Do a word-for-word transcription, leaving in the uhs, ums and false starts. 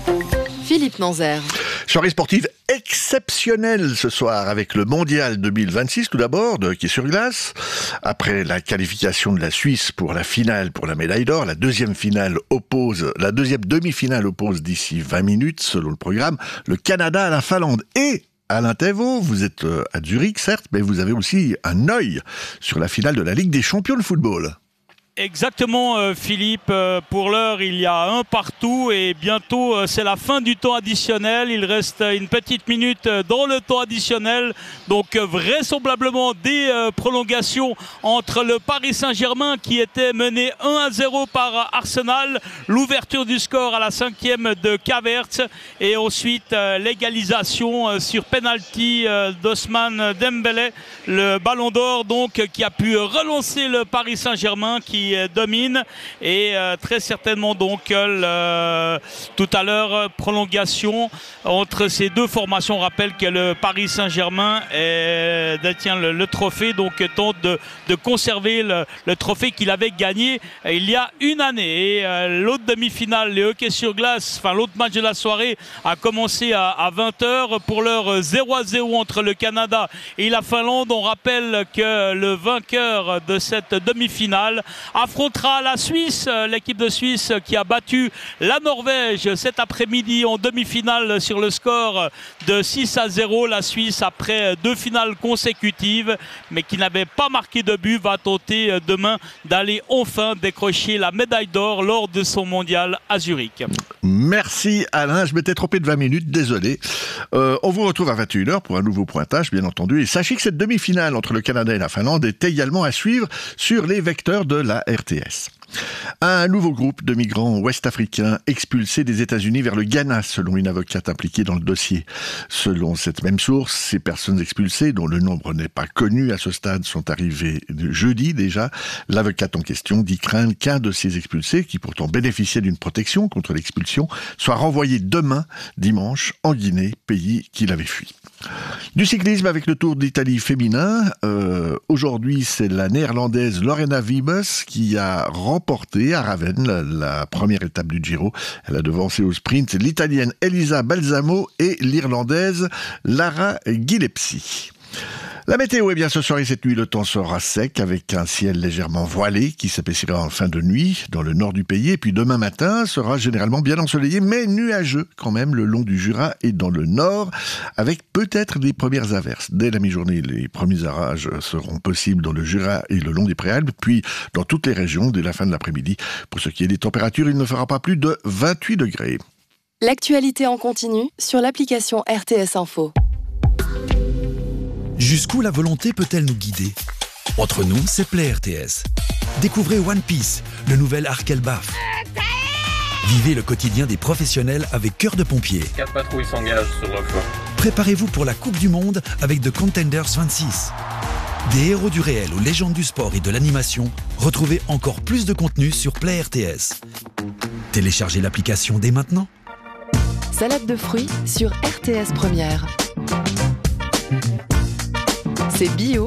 Philippe Nanzer. Soirée sportive exceptionnelle ce soir avec le Mondial deux mille vingt-six tout d'abord de hockey sur glace. Après la qualification de la Suisse pour la finale pour la médaille d'or, la deuxième finale oppose, la deuxième demi-finale oppose d'ici vingt minutes selon le programme le Canada à la Finlande. Et Alain Thévault, vous êtes à Zurich certes, mais vous avez aussi un œil sur la finale de la Ligue des champions de football. Exactement euh, Philippe, euh, pour l'heure il y a un partout et bientôt euh, c'est la fin du temps additionnel. Il reste une petite minute euh, dans le temps additionnel, donc euh, vraisemblablement des euh, prolongations entre le Paris Saint-Germain qui était mené un à zéro par Arsenal, l'ouverture du score à la cinquième de Kavertz et ensuite euh, l'égalisation euh, sur penalty euh, d'Ousmane Dembélé, le ballon d'or donc euh, qui a pu relancer le Paris Saint-Germain qui domine et euh, très certainement donc euh, tout à l'heure prolongation entre ces deux formations. On rappelle que le Paris Saint-Germain est, détient le, le trophée, donc tente de, de conserver le, le trophée qu'il avait gagné il y a une année. Et euh, l'autre demi-finale, les hockey sur glace, enfin l'autre match de la soirée a commencé à, à vingt heures. Pour l'heure zéro à zéro entre le Canada et la Finlande. On rappelle que le vainqueur de cette demi-finale affrontera la Suisse, l'équipe de Suisse qui a battu la Norvège cet après-midi en demi-finale sur le score de six à zéro. La Suisse, après deux finales consécutives, mais qui n'avait pas marqué de but, va tenter demain d'aller enfin décrocher la médaille d'or lors de son mondial à Zurich. Merci Alain, je m'étais trompé de vingt minutes, désolé. Euh, on vous retrouve à vingt et une heures pour un nouveau pointage, bien entendu. Et sachez que cette demi-finale entre le Canada et la Finlande est également à suivre sur les vecteurs de la R T S. Un nouveau groupe de migrants ouest-africains expulsés des États-Unis vers le Ghana, selon une avocate impliquée dans le dossier. Selon cette même source, ces personnes expulsées, dont le nombre n'est pas connu à ce stade, sont arrivées jeudi déjà. L'avocate en question dit craindre qu'un de ces expulsés, qui pourtant bénéficiait d'une protection contre l'expulsion, soit renvoyé demain, dimanche, en Guinée, pays qu'il avait fui. Du cyclisme avec le Tour d'Italie féminin. Euh, aujourd'hui, c'est la néerlandaise Lorena Wiebes qui a remporté à Ravenne la, la première étape du Giro. Elle a devancé au sprint l'italienne Elisa Balsamo et l'irlandaise Lara Gillespie. La météo, eh bien, ce soir et cette nuit, le temps sera sec avec un ciel légèrement voilé qui s'épaissira en fin de nuit dans le nord du pays. Et puis demain matin sera généralement bien ensoleillé, mais nuageux quand même le long du Jura et dans le nord, avec peut-être des premières averses. Dès la mi-journée, les premiers orages seront possibles dans le Jura et le long des Préalpes, puis dans toutes les régions dès la fin de l'après-midi. Pour ce qui est des températures, il ne fera pas plus de vingt-huit degrés. L'actualité en continu sur l'application R T S Info. Jusqu'où la volonté peut-elle nous guider ? Entre nous, c'est Play R T S. Découvrez One Piece, le nouvel arc Elbaf. Vivez le quotidien des professionnels avec Cœur de pompier. Quatre patrouilles s'engagent sur le flanc. Préparez-vous pour la Coupe du Monde avec The Contenders vingt-six. Des héros du réel aux légendes du sport et de l'animation, retrouvez encore plus de contenu sur Play R T S. Téléchargez l'application dès maintenant. Salade de fruits sur R T S Première. C'est bio